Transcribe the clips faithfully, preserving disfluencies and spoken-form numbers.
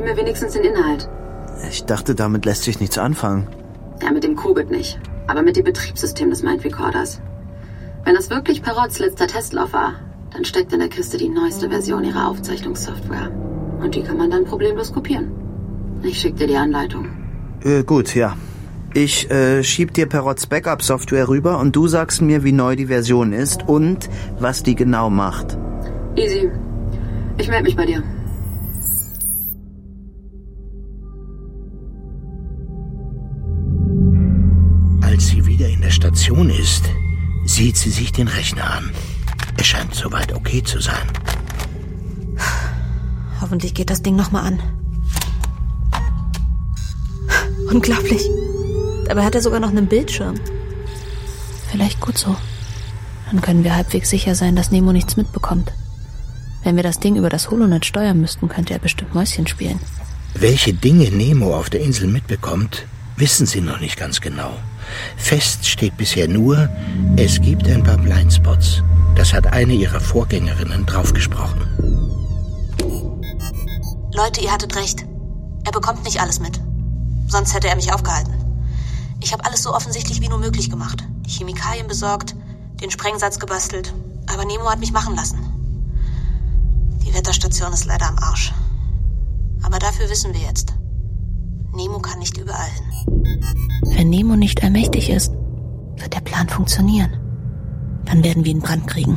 Gib mir wenigstens den Inhalt. Ich dachte, damit lässt sich nichts anfangen. Ja, mit dem Qubit nicht. Aber mit dem Betriebssystem des Mind Recorders. Wenn das wirklich Perrots letzter Testlauf war, dann steckt in der Kiste die neueste Version ihrer Aufzeichnungssoftware. Und die kann man dann problemlos kopieren. Ich schick dir die Anleitung. Äh, gut, ja. Ich äh, schieb dir Perrots Backup-Software rüber und du sagst mir, wie neu die Version ist und was die genau macht. Easy. Ich melde mich bei dir. Als sie wieder in der Station ist, sieht sie sich den Rechner an. Es scheint soweit okay zu sein. Hoffentlich geht das Ding nochmal an. Unglaublich. Dabei hat er sogar noch einen Bildschirm. Vielleicht gut so. Dann können wir halbwegs sicher sein, dass Nemo nichts mitbekommt. Wenn wir das Ding über das Holonet steuern müssten, könnte er bestimmt Mäuschen spielen. Welche Dinge Nemo auf der Insel mitbekommt, wissen sie noch nicht ganz genau. Fest steht bisher nur, es gibt ein paar Blindspots. Das hat eine ihrer Vorgängerinnen draufgesprochen. Leute, ihr hattet recht. Er bekommt nicht alles mit. Sonst hätte er mich aufgehalten. Ich habe alles so offensichtlich wie nur möglich gemacht. Die Chemikalien besorgt, den Sprengsatz gebastelt. Aber Nemo hat mich machen lassen. Die Wetterstation ist leider am Arsch. Aber dafür wissen wir jetzt. Nemo kann nicht überall hin. Wenn Nemo nicht allmächtig ist, wird der Plan funktionieren. Dann werden wir ihn Brand kriegen.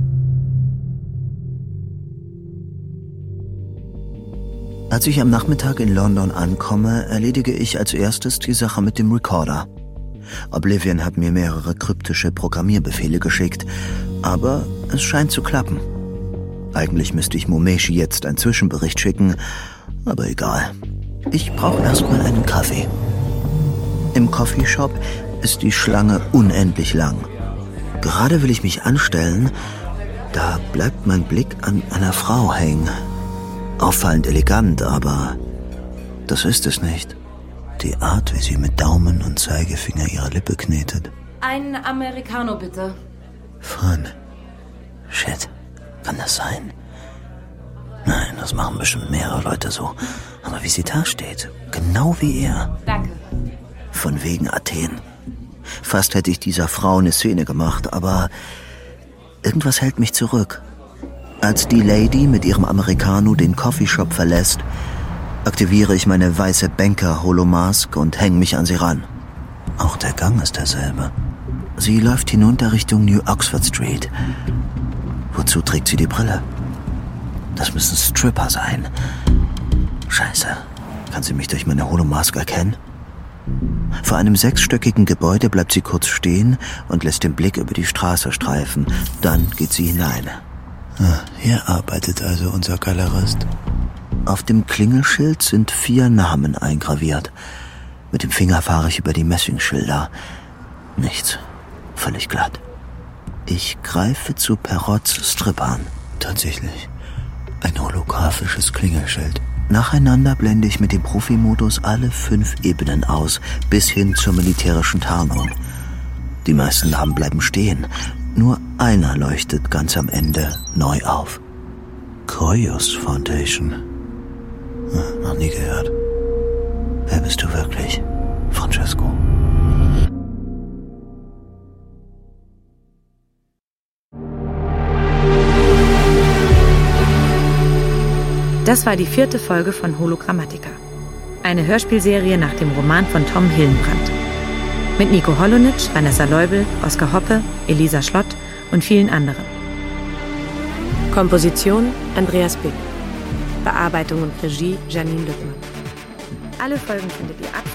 Als ich am Nachmittag in London ankomme, erledige ich als erstes die Sache mit dem Recorder. Oblivion hat mir mehrere kryptische Programmierbefehle geschickt, aber es scheint zu klappen. Eigentlich müsste ich Momeshi jetzt einen Zwischenbericht schicken, aber egal. Ich brauche erstmal einen Kaffee. Im Coffeeshop ist die Schlange unendlich lang. Gerade will ich mich anstellen, da bleibt mein Blick an einer Frau hängen. Auffallend elegant, aber das ist es nicht. Die Art, wie sie mit Daumen und Zeigefinger ihre Lippe knetet. Ein Americano, bitte. Fun. Shit, kann das sein? Nein, das machen bestimmt mehrere Leute so. Aber wie sie da steht, genau wie er. Danke. Von wegen Athen. Fast hätte ich dieser Frau eine Szene gemacht, aber irgendwas hält mich zurück. Als die Lady mit ihrem Americano den Coffeeshop verlässt, aktiviere ich meine weiße Banker-Holomask und hänge mich an sie ran. Auch der Gang ist derselbe. Sie läuft hinunter Richtung New Oxford Street. Wozu trägt sie die Brille? Das müssen Stripper sein. Scheiße. Kann sie mich durch meine Holomask erkennen? Vor einem sechsstöckigen Gebäude bleibt sie kurz stehen und lässt den Blick über die Straße streifen. Dann geht sie hinein. Ah, hier arbeitet also unser Galerist. Auf dem Klingelschild sind vier Namen eingraviert. Mit dem Finger fahre ich über die Messingschilder. Nichts. Völlig glatt. Ich greife zu Perrots Strippern. Tatsächlich. Ein holographisches Klingelschild. Nacheinander blende ich mit dem Profi-Modus alle fünf Ebenen aus, bis hin zur militärischen Tarnung. Die meisten Namen bleiben stehen. Nur einer leuchtet ganz am Ende neu auf. Koyos Foundation. Hm, noch nie gehört. Wer bist du wirklich, Francesco? Das war die vierte Folge von Hologrammatica. Eine Hörspielserie nach dem Roman von Tom Hillenbrand. Mit Nico Holonitsch, Vanessa Leubel, Oskar Hoppe, Elisa Schlott und vielen anderen. Komposition Andreas Bick. Bearbeitung und Regie Janine Lüttmann. Alle Folgen findet ihr ab